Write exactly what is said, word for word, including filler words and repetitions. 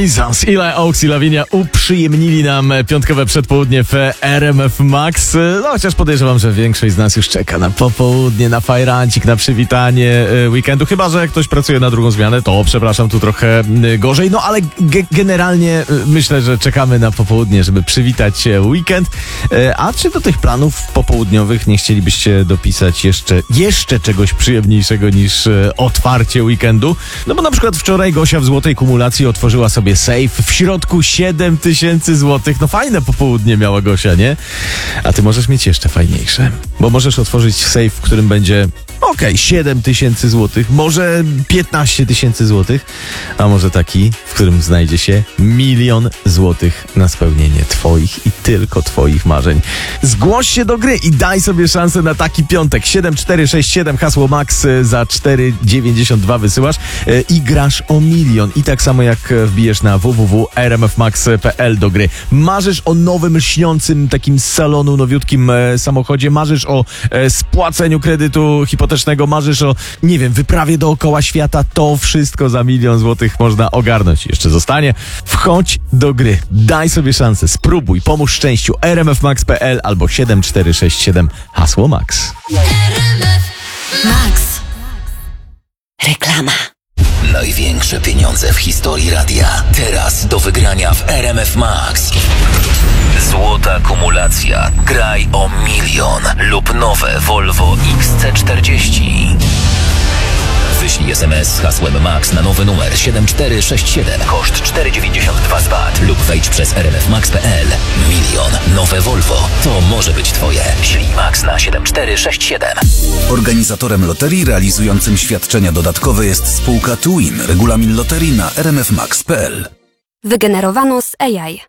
Reasons. Eli Oaks i Lavinia uprzyjemnili nam piątkowe przedpołudnie w R M F Max. No chociaż podejrzewam, że większość z nas już czeka na popołudnie, na fajrancik, na przywitanie weekendu. Chyba że ktoś pracuje na drugą zmianę, to przepraszam, tu trochę gorzej. No ale ge- generalnie myślę, że czekamy na popołudnie, żeby przywitać weekend. A czy do tych planów popołudniowych nie chcielibyście dopisać jeszcze, jeszcze czegoś przyjemniejszego niż otwarcie weekendu? No bo na przykład wczoraj Gosia w złotej kumulacji otworzyła sobie safe, w środku siedem tysięcy złotych. No fajne popołudnie miała Gosia, nie? A ty możesz mieć jeszcze fajniejsze, bo możesz otworzyć safe, w którym będzie okej, okay, siedem tysięcy złotych, może piętnaście tysięcy złotych, a może taki, w którym znajdzie się milion złotych na spełnienie twoich i tylko twoich marzeń. Zgłoś się do gry i daj sobie szansę na taki piątek. siedem cztery sześć siedem, hasło Max za cztery dziewięćdziesiąt dwa wysyłasz i grasz o milion. I tak samo jak wbijesz na w w w kropka r m f max kropka p l do gry. Marzysz o nowym, lśniącym, takim z salonu nowiutkim e, samochodzie, marzysz o e, spłaceniu kredytu hipotecznego, marzysz o, nie wiem, wyprawie dookoła świata, to wszystko za milion złotych można ogarnąć. Jeszcze zostanie. Wchodź do gry. Daj sobie szansę. Spróbuj. Pomóż szczęściu. r m f max kropka p l albo siedem cztery sześć siedem, hasło Max. Max. Reklama. Największe pieniądze w historii radia. Teraz do wygrania w R M F Max. Złota kumulacja. Graj o milion lub nowe Volvo X C czterdzieści. Wyślij es em es z hasłem Max na nowy numer siedem cztery sześć siedem. Koszt cztery dziewięćdziesiąt dwa z V A T lub wejdź przez r m f max kropka p l. Milion. Nowe Volvo. To może być twoje. Ślij Max na siedem cztery sześć siedem. Organizatorem loterii realizującym świadczenia dodatkowe jest spółka Twin. Regulamin loterii na r m f max kropka p l. Wygenerowano z A I.